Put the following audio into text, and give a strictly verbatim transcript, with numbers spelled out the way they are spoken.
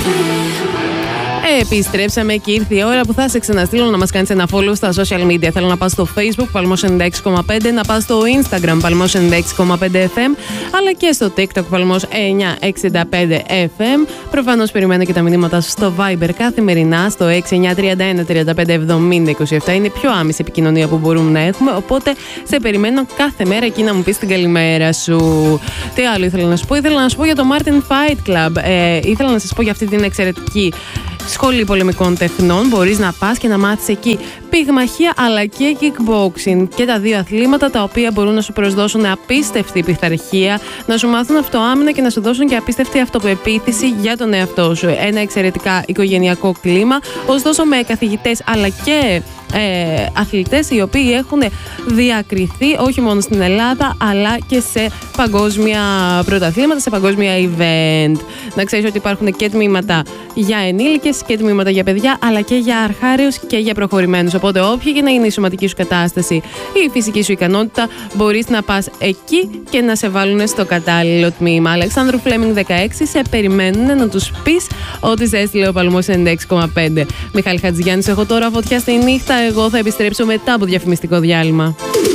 Επιστρέψαμε και ήρθε η ώρα που θα σε ξαναστείλω να μας κάνεις ένα follow στα social media. Θέλω να πας στο Facebook Παλμός ενενήντα έξι κόμμα πέντε, να πας στο Instagram Παλμός ενενήντα έξι κόμμα πέντε εφ εμ, αλλά και στο TikTok Παλμός εννιακόσια εξήντα πέντε εφ εμ. Προφανώς περιμένω και τα μηνύματα στο Viber καθημερινά στο έξι εννιά τρία ένα τρία πέντε εβδομήντα είκοσι επτά. Είναι η πιο άμεση επικοινωνία που μπορούμε να έχουμε, οπότε σε περιμένω κάθε μέρα εκεί να μου πεις την καλημέρα σου. Τι άλλο ήθελα να σου πω? Ήθελα να σου πω για το Martin Fight Club. Ε, ήθελα να σας πω για αυτή την εξαιρετική Σχολή Πολεμικών Τεχνών. Μπορείς να πας και να μάθεις εκεί πυγμαχία αλλά και kickboxing. Και τα δύο αθλήματα τα οποία μπορούν να σου προσδώσουν απίστευτη πειθαρχία, να σου μάθουν αυτοάμυνα και να σου δώσουν και απίστευτη αυτοπεποίθηση για τον εαυτό σου. Ένα εξαιρετικά οικογενειακό κλίμα, ωστόσο με καθηγητές αλλά και ε, αθλητές οι οποίοι έχουν διακριθεί όχι μόνο στην Ελλάδα αλλά και σε παγκόσμια πρωταθλήματα, σε παγκόσμια event. Να ξέρεις ότι υπάρχουν και τμήματα για ενήλικες και τμήματα για παιδιά, αλλά και για αρχάριους και για προχωρημένους. Οπότε, όποια και να είναι η σωματική σου κατάσταση ή η φυσική σου ικανότητα, μπορείς να πας εκεί και να σε βάλουν στο κατάλληλο τμήμα. Αλεξάνδρου Φλέμινγκ δεκαέξι, σε περιμένουν να τους πεις ότι σε έστειλε ο Παλμός ενενήντα έξι κόμμα πέντε. Μιχάλη Χατζηγιάννης, έχω τώρα φωτιά στη νύχτα. Εγώ θα επιστρέψω μετά από διαφημιστικό διάλειμμα.